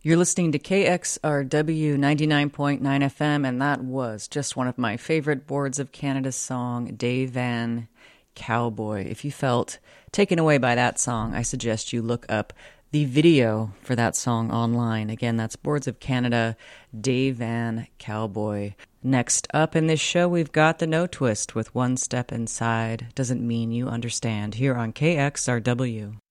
You're listening to KXRW 99.9 FM, and that was just one of my favorite Boards of Canada song, Dave Van Cowboy. If you felt taken away by that song, I suggest you look up the video for that song online. Again, that's Boards of Canada, Dave Van Cowboy. Next up in this show, we've got the No Twist with One Step Inside. Doesn't mean you understand, here on KXRW.